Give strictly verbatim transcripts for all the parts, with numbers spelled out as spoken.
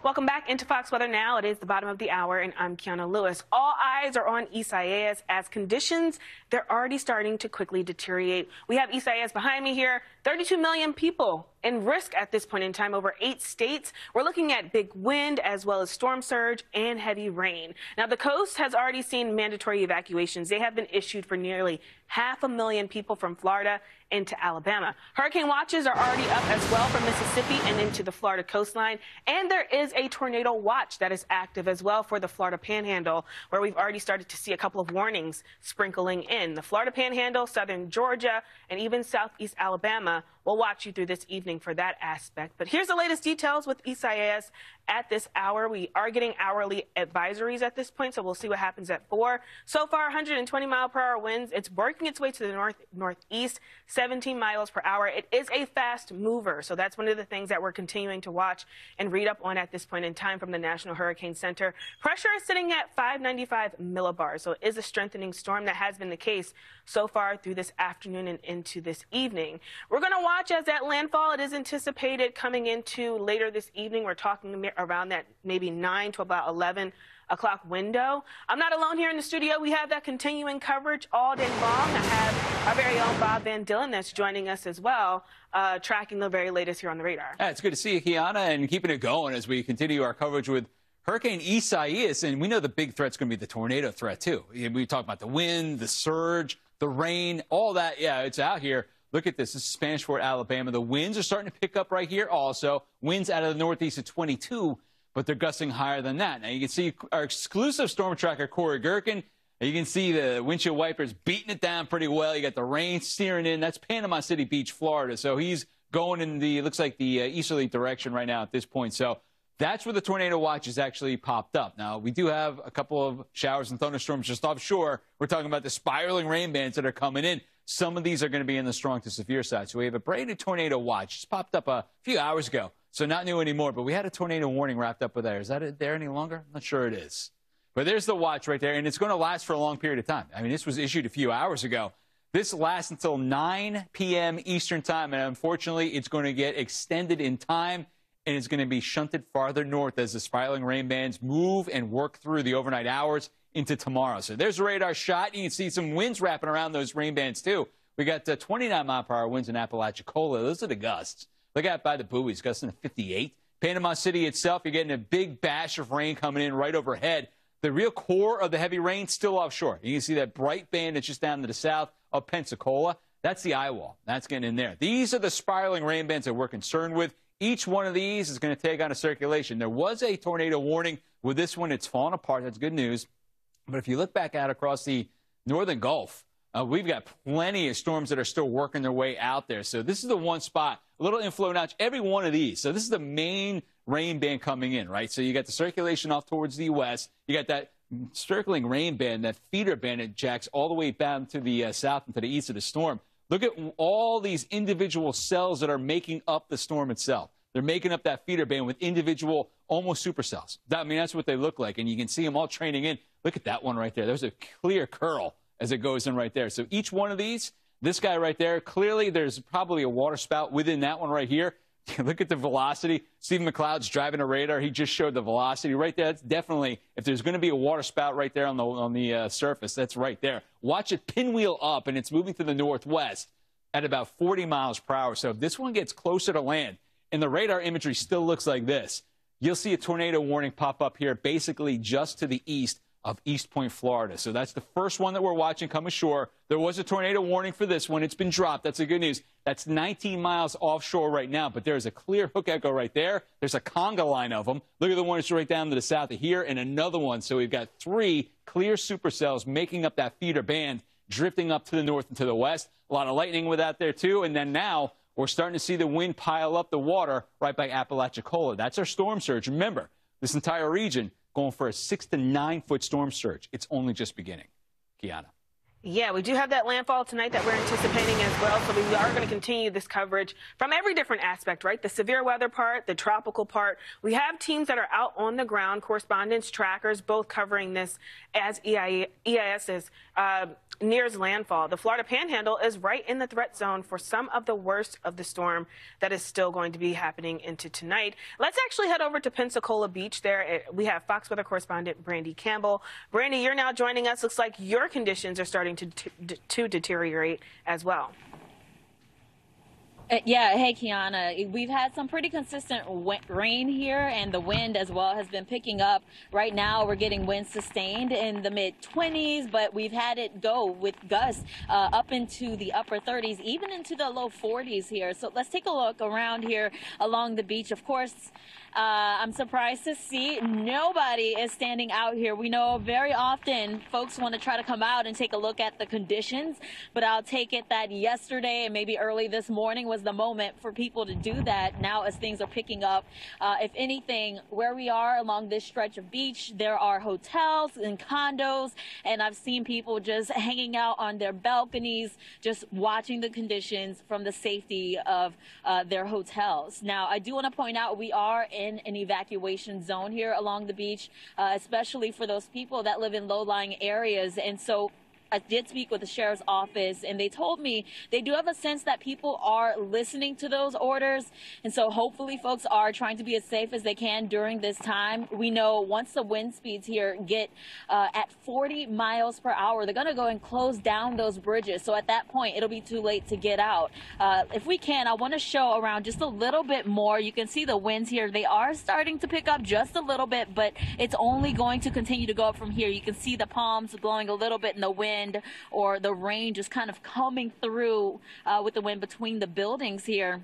Welcome back into Fox Weather Now. It is the bottom of the hour, and I'm Kiana Lewis. All eyes are on Isaias as conditions, they're already starting to quickly deteriorate. We have Isaias behind me here. thirty-two million people in risk at this point in time over eight states. We're looking at big wind as well as storm surge and heavy rain. Now, the coast has already seen mandatory evacuations. They have been issued for nearly half a million people from Florida into Alabama. Hurricane watches are already up as well from Mississippi and into the Florida coastline. And there is a tornado watch that is active as well for the Florida Panhandle, where we've already started to see a couple of warnings sprinkling in. The Florida Panhandle, southern Georgia, and even southeast Alabama. We'll watch you through this evening for that aspect. But here's the latest details with Isaias at this hour. We are getting hourly advisories at this point, so we'll see what happens at four. So far, one hundred twenty mile per hour winds. It's working its way to the north northeast, seventeen miles per hour. It is a fast mover, so that's one of the things that we're continuing to watch and read up on at this point in time from the National Hurricane Center. Pressure is sitting at five ninety-five millibars, so it is a strengthening storm. That has been the case so far through this afternoon and into this evening. We're going to watch as that landfall. It is anticipated coming into later this evening. We're talking around that maybe nine to about eleven o'clock window. I'm not alone here in the studio. We have that continuing coverage all day long. I have our very own Bob Van Dillen that's joining us as well, uh, tracking the very latest here on the radar. Yeah, it's good to see you, Kiana, and keeping it going as we continue our coverage with Hurricane Isaias. And we know the big threat's going to be the tornado threat, too. We talk about the wind, the surge, the rain, all that. Yeah, it's out here. Look at this. This is Spanish Fort, Alabama. The winds are starting to pick up right here also. Winds out of the northeast at twenty-two, but they're gusting higher than that. Now, you can see our exclusive storm tracker, Corey Gerken. You can see the windshield wipers beating it down pretty well. You got the rain steering in. That's Panama City Beach, Florida. So he's going in the, looks like the uh, easterly direction right now at this point. So that's where the tornado watch has actually popped up. Now, we do have a couple of showers and thunderstorms just offshore. We're talking about the spiraling rain bands that are coming in. Some of these are going to be in the strong to severe side. So we have a brand new tornado watch. Just popped up a few hours ago. So not new anymore, but we had a tornado warning wrapped up with there. Is that it there any longer? I'm not sure it is. But there's the watch right there, and it's going to last for a long period of time. I mean, this was issued a few hours ago. This lasts until nine p m Eastern time, and unfortunately, it's going to get extended in time, and it's going to be shunted farther north as the spiraling rain bands move and work through the overnight hours into tomorrow. So there's a radar shot. You can see some winds wrapping around those rain bands, too. We got uh, twenty-nine mile per hour winds in Apalachicola. Those are the gusts. Look out by the buoys, gusting to fifty-eight. Panama City itself, you're getting a big bash of rain coming in right overhead. The real core of the heavy rain still offshore. You can see that bright band that's just down to the south of Pensacola. That's the eye wall. That's getting in there. These are the spiraling rain bands that we're concerned with. Each one of these is going to take on a circulation. There was a tornado warning. With this one, it's fallen apart. That's good news. But if you look back out across the northern Gulf, uh, we've got plenty of storms that are still working their way out there. So this is the one spot, a little inflow notch, every one of these. So this is the main rain band coming in, right? So you got the circulation off towards the west. You got that circling rain band, that feeder band that jacks all the way down to the uh, south and to the east of the storm. Look at all these individual cells that are making up the storm itself. They're making up that feeder band with individual, almost supercells. That, I mean, that's what they look like, and you can see them all training in. Look at that one right there. There's a clear curl as it goes in right there. So each one of these, this guy right there, clearly there's probably a water spout within that one right here. Look at the velocity. Stephen McLeod's driving a radar. He just showed the velocity right there. That's definitely, if there's going to be a water spout right there on the on the uh, surface, that's right there. Watch it pinwheel up, and it's moving to the northwest at about forty miles per hour. So if this one gets closer to land, and the radar imagery still looks like this, you'll see a tornado warning pop up here basically just to the east of East Point, Florida. So that's the first one that we're watching come ashore. There was a tornado warning for this one. It's been dropped. That's the good news. That's nineteen miles offshore right now, but there's a clear hook echo right there. There's a conga line of them. Look at the one that's right down to the south of here, and another one. So we've got three clear supercells making up that feeder band, drifting up to the north and to the west. A lot of lightning with that there, too. And then now we're starting to see the wind pile up the water right by Apalachicola. That's our storm surge. Remember, this entire region going for a six to nine foot storm surge. It's only just beginning. Kiana. Yeah, we do have that landfall tonight that we're anticipating as well. So we are going to continue this coverage from every different aspect, right? The severe weather part, the tropical part. We have teams that are out on the ground, correspondents, trackers, both covering this as E I S is uh, nears landfall. The Florida Panhandle is right in the threat zone for some of the worst of the storm that is still going to be happening into tonight. Let's actually head over to Pensacola Beach there. We have Fox Weather correspondent Brandy Campbell. Brandy, you're now joining us. Looks like your conditions are starting to, to, to deteriorate as well. Uh, yeah, hey, Kiana. We've had some pretty consistent rain here, and the wind as well has been picking up. Right now, we're getting winds sustained in the mid twenties, but we've had it go with gusts uh, up into the upper thirties, even into the low forties here. So let's take a look around here along the beach. Of course, Uh, I'm surprised to see nobody is standing out here. We know very often folks want to try to come out and take a look at the conditions, but I'll take it that yesterday and maybe early this morning was the moment for people to do that. Now, as things are picking up, uh, if anything, where we are along this stretch of beach, there are hotels and condos, and I've seen people just hanging out on their balconies, just watching the conditions from the safety of uh, their hotels. Now, I do want to point out we are in in an evacuation zone here along the beach, uh, especially for those people that live in low-lying areas. And so I did speak with the sheriff's office, and they told me they do have a sense that people are listening to those orders. And so hopefully folks are trying to be as safe as they can during this time. We know once the wind speeds here get uh, at forty miles per hour, they're going to go and close down those bridges. So at that point, it'll be too late to get out. Uh, if we can, I want to show around just a little bit more. You can see the winds here. They are starting to pick up just a little bit, but it's only going to continue to go up from here. You can see the palms blowing a little bit in the wind, or the rain just kind of coming through uh, with the wind between the buildings here.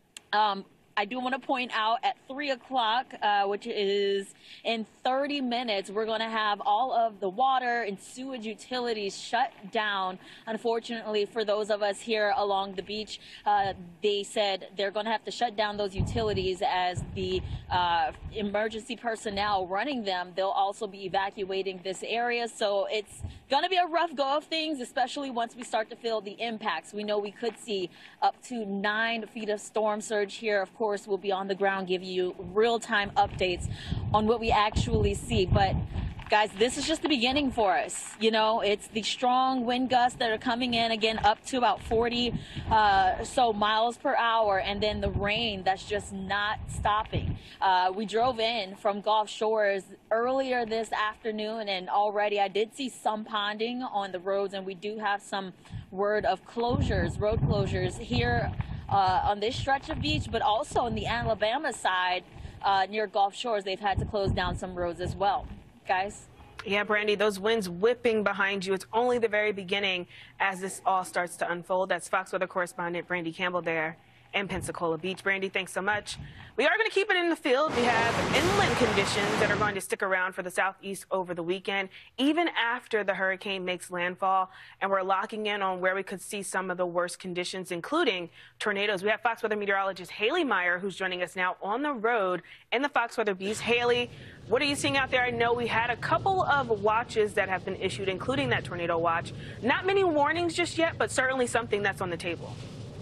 Um, I do want to point out at three o'clock, uh, which is in thirty minutes, we're going to have all of the water and sewage utilities shut down. Unfortunately, for those of us here along the beach, uh, they said they're going to have to shut down those utilities as the uh, emergency personnel running them, they'll also be evacuating this area. So it's going to be a rough go of things, especially once we start to feel the impacts. We know we could see up to nine feet of storm surge here. Of course, we'll be on the ground, give you real-time updates on what we actually see. But guys, this is just the beginning for us. You know, it's the strong wind gusts that are coming in, again, up to about forty uh, so miles per hour, and then the rain that's just not stopping. Uh, we drove in from Gulf Shores earlier this afternoon, and already I did see some ponding on the roads, and we do have some word of closures, road closures here uh, on this stretch of beach, but also on the Alabama side uh, near Gulf Shores, they've had to close down some roads as well. Guys? Yeah, Brandy, those winds whipping behind you. It's only the very beginning as this all starts to unfold. That's Fox Weather correspondent Brandy Campbell there in Pensacola Beach. Brandy, thanks so much. We are going to keep it in the field. We have inland conditions that are going to stick around for the southeast over the weekend, even after the hurricane makes landfall. And we're locking in on where we could see some of the worst conditions, including tornadoes. We have Fox Weather meteorologist Haley Meyer, who's joining us now on the road in the Fox Weather Beast. Haley, what are you seeing out there? I know we had a couple of watches that have been issued, including that tornado watch. Not many warnings just yet, but certainly something that's on the table.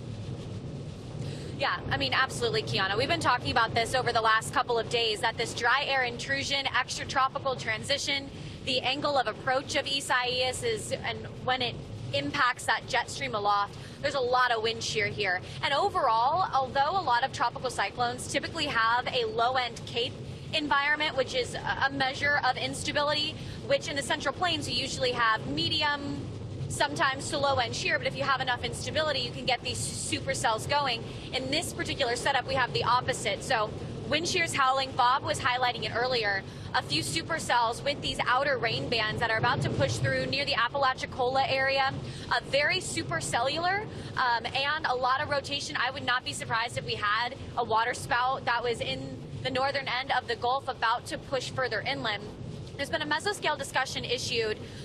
Yeah, I mean, absolutely, Kiana. We've been talking about this over the last couple of days, that this dry air intrusion, extratropical transition, the angle of approach of Isaias is, and when it impacts that jet stream aloft, there's a lot of wind shear here. And overall, although a lot of tropical cyclones typically have a low-end cape environment, which is a measure of instability, which in the Central Plains you usually have medium, sometimes to low end shear, but if you have enough instability, you can get these supercells going. In this particular setup, we have the opposite. So wind shear's howling. Bob was highlighting it earlier. A few supercells with these outer rain bands that are about to push through near the Apalachicola area. A very supercellular um, and a lot of rotation. I would not be surprised if we had a water spout that was in the northern end of the Gulf about to push further inland. There's been a mesoscale discussion issued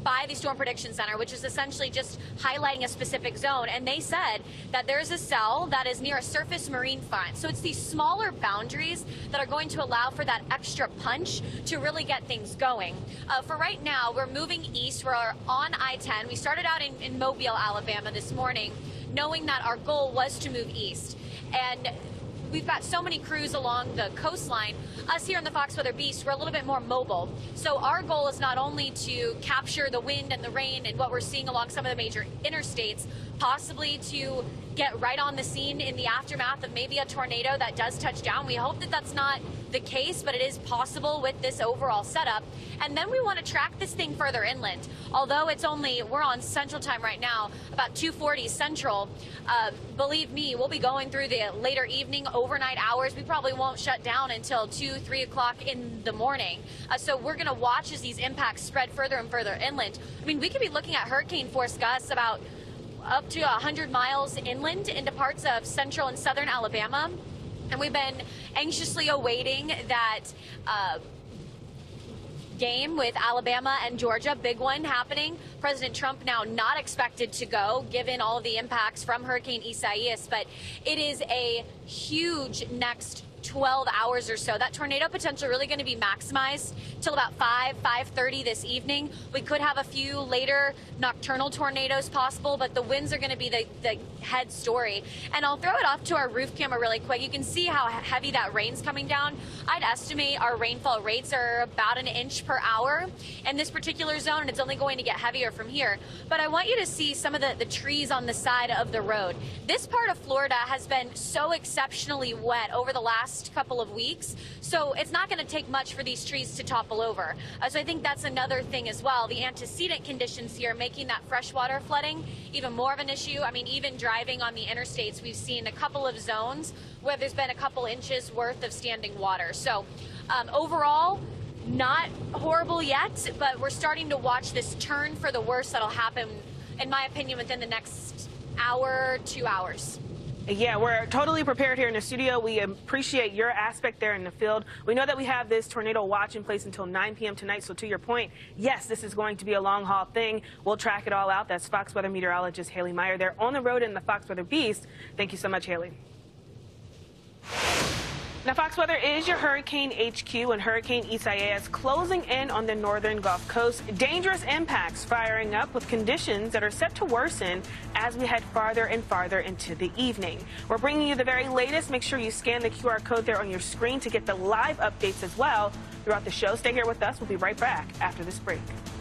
by the Storm Prediction Center, which is essentially just highlighting a specific zone. And they said that there's a cell that is near a surface marine front. So it's these smaller boundaries that are going to allow for that extra punch to really get things going. Uh, for right now, we're moving east. We're on I ten. We started out in, in Mobile, Alabama this morning, knowing that our goal was to move east. And we've got so many crews along the coastline. Us here in the Fox Weather Beast, we're a little bit more mobile. So our goal is not only to capture the wind and the rain and what we're seeing along some of the major interstates, possibly to get right on the scene in the aftermath of maybe a tornado that does touch down. We hope that that's not the case, but it is possible with this overall setup. And then we want to track this thing further inland. Although it's only, we're on Central Time right now, about two forty Central. Uh, believe me, we'll be going through the later evening, overnight hours. We probably won't shut down until two, three o'clock in the morning. Uh, so we're going to watch as these impacts spread further and further inland. I mean, we could be looking at hurricane force gusts about up to one hundred miles inland into parts of central and southern Alabama. And we've been anxiously awaiting that uh, game with Alabama and Georgia, big one happening. President Trump now not expected to go, given all of the impacts from Hurricane Isaias, but it is a huge next twelve hours or so. That tornado potential really going to be maximized till about five, five thirty this evening. We could have a few later nocturnal tornadoes possible, but the winds are going to be the, the head story. And I'll throw it off to our roof camera really quick. You can see how heavy that rain's coming down. I'd estimate our rainfall rates are about an inch per hour in this particular zone, and it's only going to get heavier from here. But I want you to see some of the, the trees on the side of the road. This part of Florida has been so exceptionally wet over the last couple of weeks, so it's not going to take much for these trees to topple over. Uh, so I think that's another thing as well. The antecedent conditions here making that freshwater flooding even more of an issue. I mean, even driving on the interstates, we've seen a couple of zones where there's been a couple inches worth of standing water. So um, overall, not horrible yet, but we're starting to watch this turn for the worse that'll happen, in my opinion, within the next hour, two hours. Yeah, we're totally prepared here in the studio. We appreciate your aspect there in the field. We know that we have this tornado watch in place until nine p m tonight. So to your point, yes, this is going to be a long haul thing. We'll track it all out. That's Fox Weather meteorologist Haley Meyer there on the road in the Fox Weather Beast. Thank you so much, Haley. Now, Fox Weather is your hurricane H Q, and Hurricane Isaias closing in on the northern Gulf Coast. Dangerous impacts firing up with conditions that are set to worsen as we head farther and farther into the evening. We're bringing you the very latest. Make sure you scan the Q R code there on your screen to get the live updates as well throughout the show. Stay here with us. We'll be right back after this break.